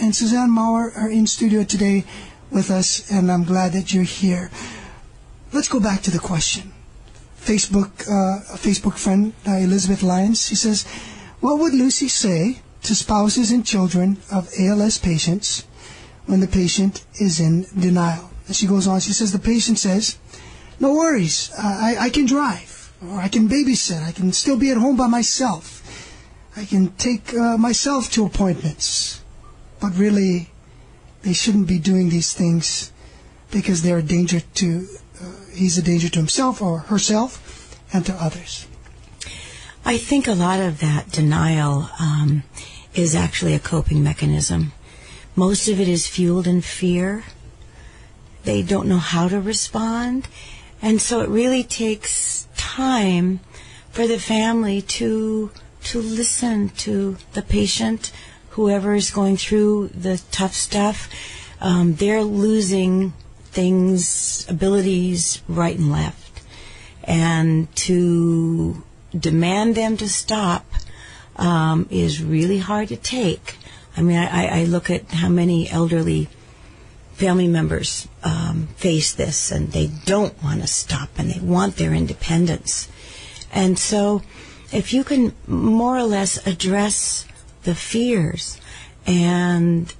and Suzanne Maurer are in studio today with us, and I'm glad that you're here. Let's go back to the question. A Facebook friend, Elizabeth Lyons, she says, what would Lucy say to spouses and children of ALS patients when the patient is in denial? And she goes on, she says, the patient says, no worries, I can drive, or I can babysit, I can still be at home by myself. I can take myself to appointments. But really, they shouldn't be doing these things because they're a danger to, he's a danger to himself or herself and to others. I think a lot of that denial is actually a coping mechanism. Most of it is fueled in fear. They don't know how to respond. And so it really takes time for the family to listen to the patient, whoever is going through the tough stuff. They're losing things, abilities right and left. And to demand them to stop is really hard to take. I mean, I look at how many elderly family members face this, and they don't want to stop, and they want their independence. And so if you can more or less address the fears and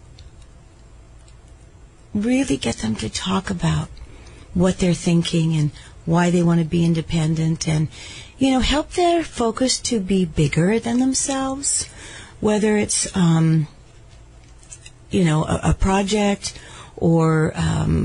really get them to talk about what they're thinking and why they want to be independent, and, you know, help their focus to be bigger than themselves, whether it's, you know, a project or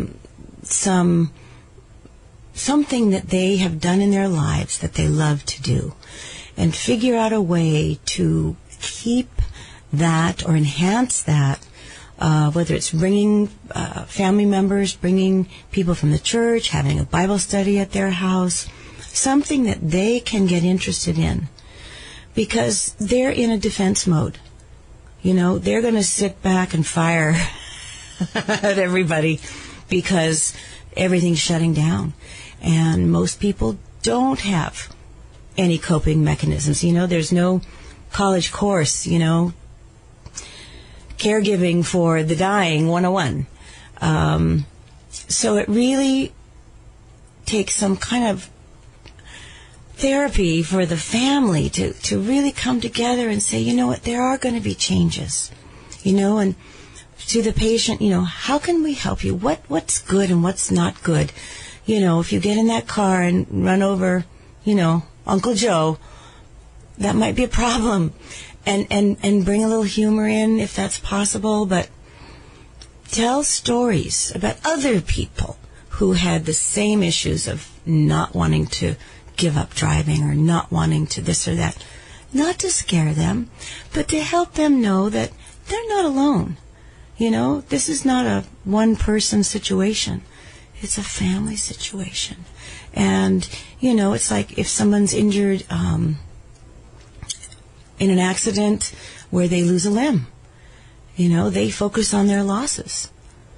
something that they have done in their lives that they love to do, and figure out a way to keep that or enhance that, whether it's bringing family members, bringing people from the church, having a Bible study at their house, something that they can get interested in, because they're in a defense mode. You know, they're going to sit back and fire at everybody because everything's shutting down. And most people don't have any coping mechanisms. You know, there's no college course, you know, caregiving for the dying 101. So it really takes some kind of therapy for the family to really come together and say, you know what, there are going to be changes, you know, and to the patient, you know, how can we help you? What's good and what's not good? You know, if you get in that car and run over, you know, Uncle Joe, that might be a problem. And bring a little humor in if that's possible, but tell stories about other people who had the same issues of not wanting to give up driving or not wanting to this or that. Not to scare them, but to help them know that they're not alone. You know, this is not a one-person situation. It's a family situation. And, you know, it's like if someone's injured in an accident where they lose a limb, you know, they focus on their losses.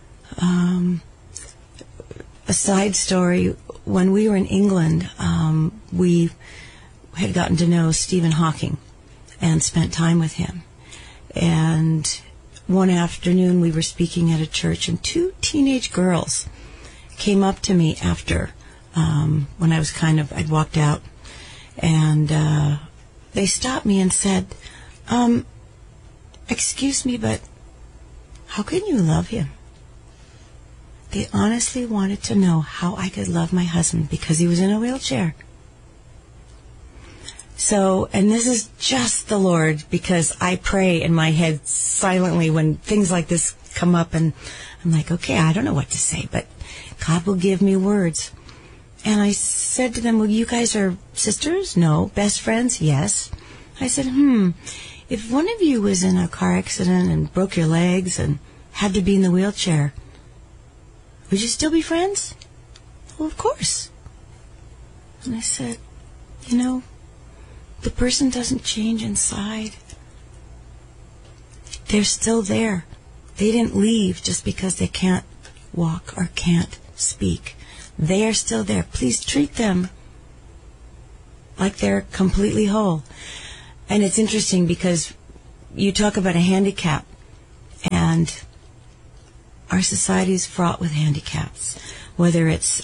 A side story, when we were in England, we had gotten to know Stephen Hawking and spent time with him. And one afternoon we were speaking at a church, and two teenage girls came up to me after, when I was I'd walked out, and they stopped me and said, excuse me, but how can you love him? They honestly wanted to know how I could love my husband because he was in a wheelchair. So, and this is just the Lord, because I pray in my head silently when things like this come up, and I'm like, okay, I don't know what to say, but God will give me words. And I said to them, well, you guys are sisters? No. Best friends? Yes. I said, if one of you was in a car accident and broke your legs and had to be in the wheelchair, would you still be friends? Well, of course. And I said, you know, the person doesn't change inside. They're still there. They didn't leave just because they can't walk or can't speak. They are still there. Please treat them like they're completely whole. And it's interesting because you talk about a handicap, And our society is fraught with handicaps, whether it's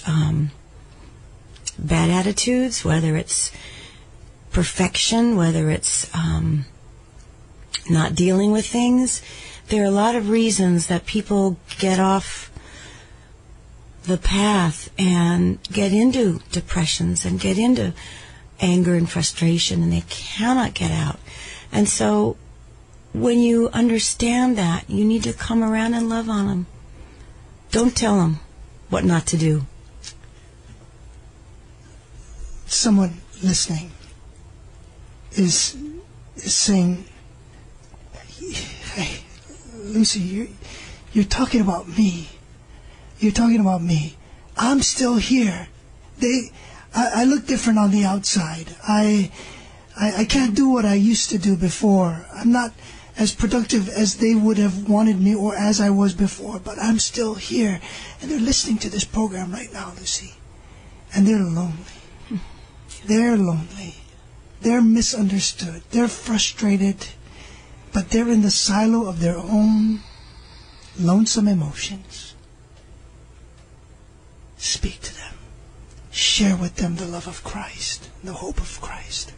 bad attitudes, whether it's perfection, whether it's not dealing with things. There are a lot of reasons that people get off the path and get into depressions and get into anger and frustration, and they cannot get out. And so when you understand that, you need to come around and love on them. Don't tell them what not to do. Someone listening is saying, "Hey, Lucy, you're talking about me. You're talking about me. I'm still here. I look different on the outside. I can't do what I used to do before. I'm not as productive as they would have wanted me or as I was before, but I'm still here." And they're listening to this program right now, Lucy, and they're lonely. They're lonely. They're misunderstood. They're frustrated, but they're in the silo of their own lonesome emotions. Speak to them. Share with them the love of Christ, the hope of Christ.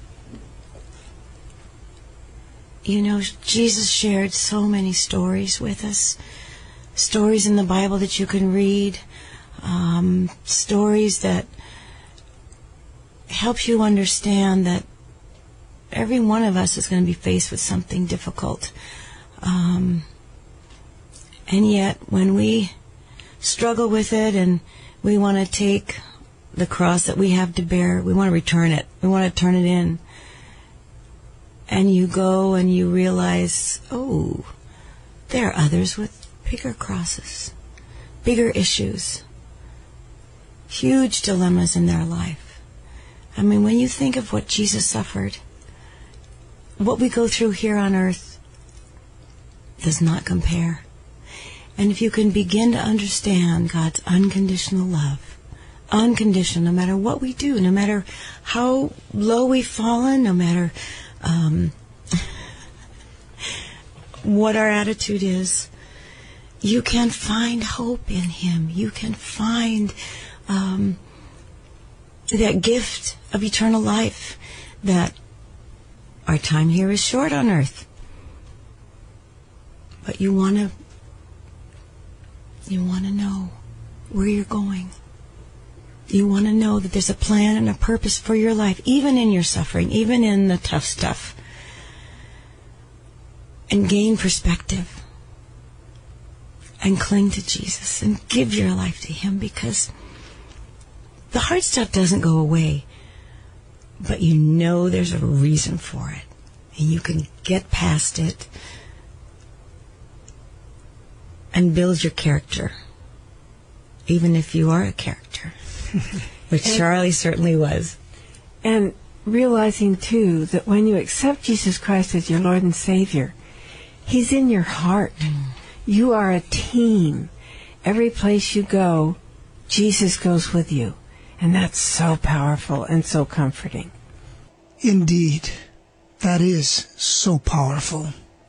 You know, Jesus shared so many stories with us. Stories in the Bible that you can read. Stories that help you understand that every one of us is going to be faced with something difficult. And yet, when we struggle with it and we want to take the cross that we have to bear, we want to return it. We want to turn it in. And you go and you realize, oh, there are others with bigger crosses, bigger issues, huge dilemmas in their life. I mean, when you think of what Jesus suffered, what we go through here on earth does not compare. And if you can begin to understand God's unconditional love, unconditional, no matter what we do, no matter how low we've fallen, no matter what our attitude is, you can find hope in Him. You can find that gift of eternal life, that our time here is short on earth. But you want to know where you're going. You want to know that there's a plan and a purpose for your life, even in your suffering, even in the tough stuff. And gain perspective. And cling to Jesus and give your life to Him, because the hard stuff doesn't go away, but you know there's a reason for it. And you can get past it and build your character, even if you are a character, which Charlie certainly was. And realizing, too, that when you accept Jesus Christ as your Lord and Savior, He's in your heart. You are a team. Every place you go, Jesus goes with you. And that's so powerful and so comforting. Indeed, that is so powerful.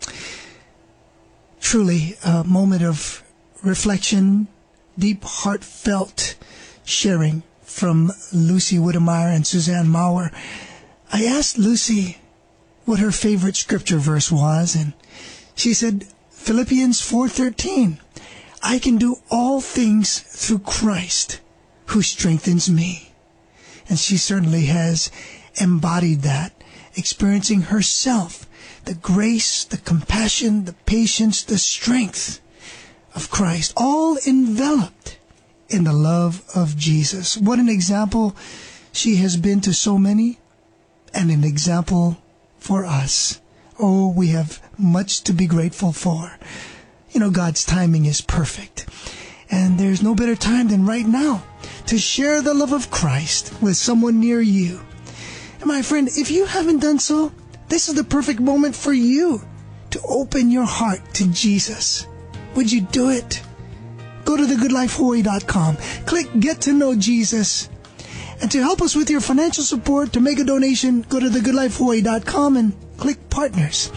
Truly, a moment of reflection, deep, heartfelt sharing from Lucy Whittemire and Suzanne Maurer. I asked Lucy what her favorite scripture verse was, and she said, Philippians 4:13, I can do all things through Christ who strengthens me. And she certainly has embodied that, experiencing herself the grace, the compassion, the patience, the strength of Christ, all enveloped in the love of Jesus. What an example she has been to so many, and an example for us. Oh, we have much to be grateful for. You know, God's timing is perfect. And there's no better time than right now to share the love of Christ with someone near you. And my friend, if you haven't done so, this is the perfect moment for you to open your heart to Jesus. Would you do it? Go to thegoodlifehawaii.com. Click Get to Know Jesus. And to help us with your financial support, to make a donation, go to thegoodlifehawaii.com and click Partners.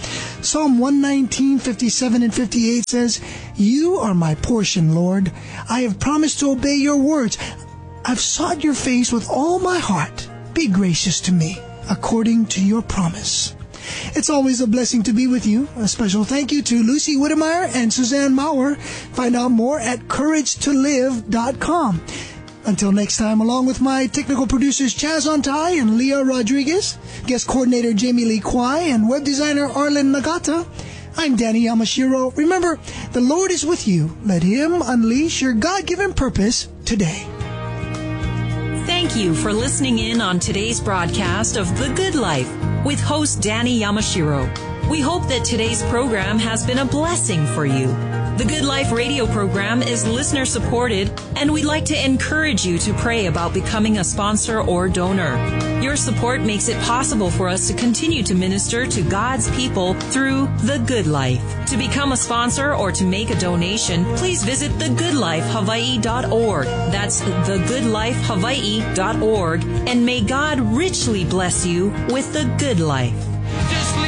Psalm 119, 57 and 58 says, "You are my portion, Lord. I have promised to obey your words. I've sought your face with all my heart. Be gracious to me, according to your promise." It's always a blessing to be with you. A special thank you to Lucy Whittemire and Suzanne Maurer. Find out more at couragetolive.com. Until next time, along with my technical producers Chaz Ontai and Leah Rodriguez, guest coordinator Jamie Lee Kwai, and web designer Arlen Nagata, I'm Danny Yamashiro. Remember, the Lord is with you. Let Him unleash your God-given purpose today. Thank you for listening in on today's broadcast of The Good Life with host Danny Yamashiro. We hope that today's program has been a blessing for you. The Good Life radio program is listener supported, and we'd like to encourage you to pray about becoming a sponsor or donor. Your support makes it possible for us to continue to minister to God's people through The Good Life. To become a sponsor or to make a donation, please visit thegoodlifehawaii.org. That's thegoodlifehawaii.org, and may God richly bless you with the good life.